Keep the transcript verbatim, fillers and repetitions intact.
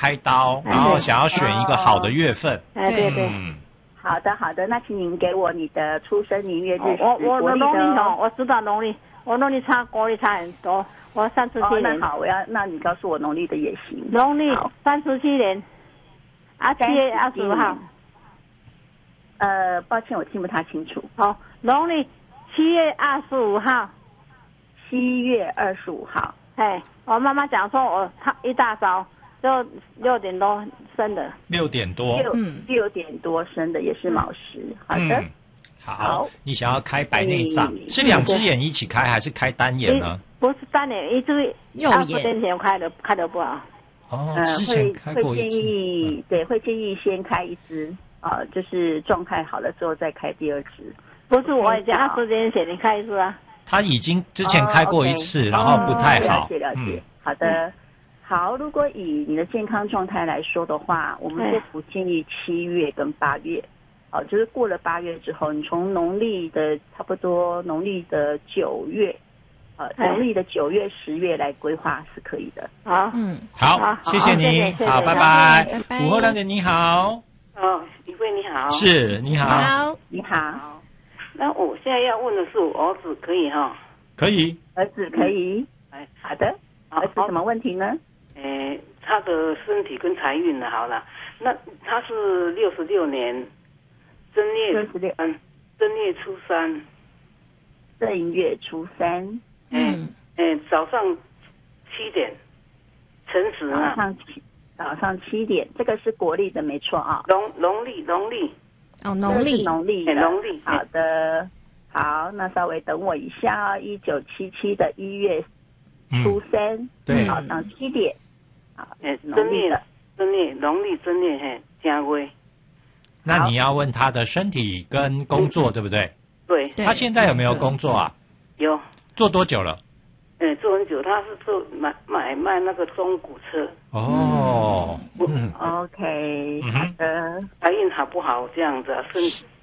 开刀，然后想要选一个好的月份。 哎，对对。 嗯， 好的好的，那请您给我你的出生年月日时。 我我的农历哦， 我知道农历，我农历差国历差很多。我三十七哦， 年。 那好，我要那你告诉我农历的也行。 农历三十七年，啊，七月二十五号。 呃，抱歉，我听不太清楚。 好，农历七月二十五号。 七月二十五号。 哎，我妈妈讲说我她一大早就六点多生的。 六点多。 六六点多生的也是卯时。好的。 嗯好，你想要开白内障，是两只眼一起开还是开单眼呢？ 不是单眼，一只右眼天前开的开的不好。 哦，之前开过一次。会建议对，会建议先开一只，啊，就是状态好了之后再开第二只。 不是我讲，他十年前你开一只啊。 他已经之前开过一次，然后不太好。 了解了解，好的。好，如果以你的健康状态来说的话，我们就不建议七月跟八月。哦，就是过了八月之后，你从农历的差不多农历的九月，呃，农历的九月、十月来规划是可以的。 好， 嗯，好，谢谢您，好，拜拜。午后亮姐你好。 哦，李慧你好。 是，你好。 好，你好。 那我现在要问的是，我儿子可以哈？ 可以。 儿子可以。哎，好的。儿子什么问题呢？ 诶，他的身体跟财运呢？好了，那他是六十六年。正月嗯，正月初三， 正月初三， 嗯，嗯，早上七点，辰时啊， 早上七早上七点，这个是国历的没错啊， 农农历农历， 哦，农历农历农历， 好的，好，那稍微等我一下啊，一九七七的一月初三， 对， 早上七点，好， 哎，正月正月农历正月嘿，正月。 那你要问他的身体跟工作，对不对？ 对。 他现在有没有工作啊？ 有。 做多久了？ 嗯，做很久。他是做买买卖那个中古车。 哦。 嗯。OK，好的。 财运好不好？这样子啊，身